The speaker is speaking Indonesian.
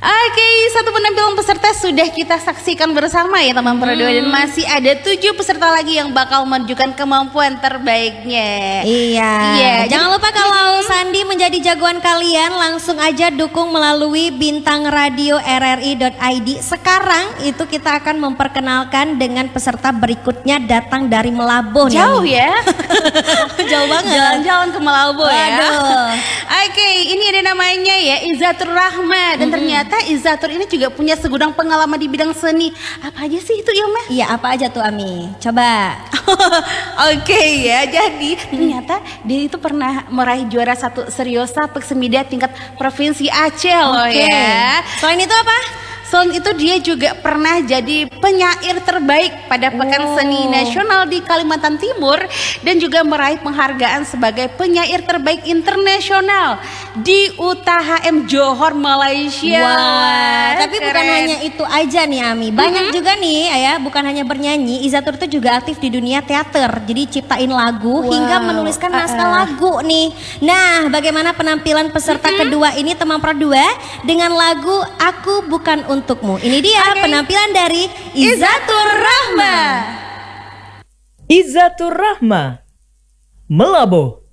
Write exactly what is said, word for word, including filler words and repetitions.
Oke, satu penampilan peserta sudah kita saksikan bersama ya teman Pro dua, dan masih ada tujuh peserta lagi yang bakal menunjukkan kemampuan terbaiknya. Iya. Iya. Jangan lupa kalau Sandi menjadi jagoan kalian, langsung aja dukung melalui bintang radio r r i dot i d. Sekarang itu kita akan memperkenalkan dengan peserta berikutnya, datang dari Melabo. Jauh ya. Jauh banget. Jalan-jalan ke Melabo ya. Waduh. Oke, ini ada namanya ya Izzatur Rahma, dan mm-hmm. ternyata Izzatur ini juga punya segudang pengalaman di bidang seni. Apa aja sih itu Ilma? Iya, apa aja tuh Ami? Coba. Oke ya, jadi ternyata dia itu pernah meraih juara satu Seriosa Peksemidia tingkat provinsi Aceh loh ya. Selain itu apa? Selain itu dia juga pernah jadi penyair terbaik pada Pekan oh. Seni Nasional di Kalimantan Timur, dan juga meraih penghargaan sebagai penyair terbaik internasional di U T H M Johor, Malaysia. Wow, tapi keren. Bukan hanya itu aja nih Ami, banyak mm-hmm. juga nih ya, bukan hanya bernyanyi, Izzatur itu juga aktif di dunia teater. Jadi ciptain lagu wow. hingga menuliskan naskah uh-uh. lagu nih. Nah, bagaimana penampilan peserta mm-hmm. kedua ini teman Pro dua dengan lagu Aku Bukan Untukmu. Ini dia okay. penampilan dari Izzatur Rahma. Izzatur Rahma, Melabo.